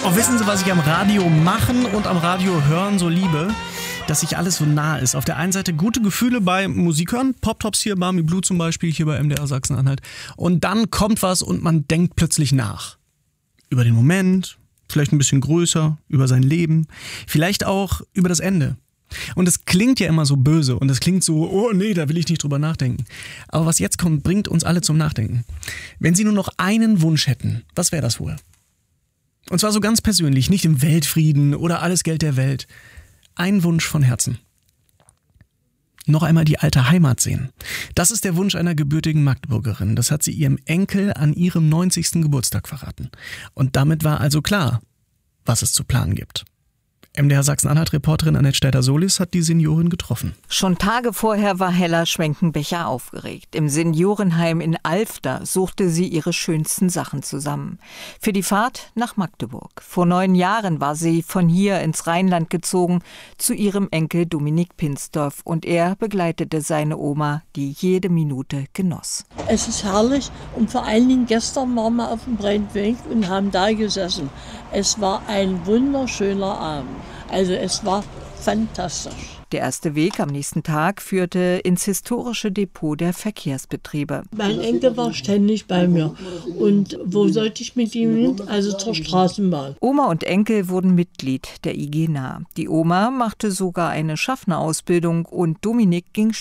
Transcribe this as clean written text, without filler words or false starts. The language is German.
Oh, wissen Sie, was ich am Radio machen und am Radio hören so liebe? Dass sich alles so nah ist. Auf der einen Seite gute Gefühle bei Musik hören, Pop-Tops hier, Barmy Blue zum Beispiel, hier bei MDR Sachsen-Anhalt. Und dann kommt was und man denkt plötzlich nach. Über den Moment, vielleicht ein bisschen größer, über sein Leben, vielleicht auch über das Ende. Und es klingt ja immer so böse und es klingt so, oh nee, da will ich nicht drüber nachdenken. Aber was jetzt kommt, bringt uns alle zum Nachdenken. Wenn Sie nur noch einen Wunsch hätten, was wäre das wohl? Und zwar so ganz persönlich, nicht im Weltfrieden oder alles Geld der Welt. Ein Wunsch von Herzen. Noch einmal die alte Heimat sehen. Das ist der Wunsch einer gebürtigen Magdeburgerin. Das hat sie ihrem Enkel an ihrem 90. Geburtstag verraten. Und damit war also klar, was es zu planen gibt. MDR Sachsen-Anhalt-Reporterin Annette Steider-Solis hat die Seniorin getroffen. Schon Tage vorher war Hella Schwenkenbecher aufgeregt. Im Seniorenheim in Alfter suchte sie ihre schönsten Sachen zusammen. Für die Fahrt nach Magdeburg. Vor 9 Jahren war sie von hier ins Rheinland gezogen, zu ihrem Enkel Dominik Pinsdorf. Und er begleitete seine Oma, die jede Minute genoss. Es ist herrlich und vor allen Dingen gestern waren wir auf dem Breitweg und haben da gesessen. Es war ein wunderschöner Abend. Also es war fantastisch. Der erste Weg am nächsten Tag führte ins historische Depot der Verkehrsbetriebe. Mein Enkel war ständig bei mir. Und wo sollte ich mit ihm hin? Also zur Straßenbahn. Oma und Enkel wurden Mitglied der IG Nah. Die Oma machte sogar eine Schaffnerausbildung und Dominik ging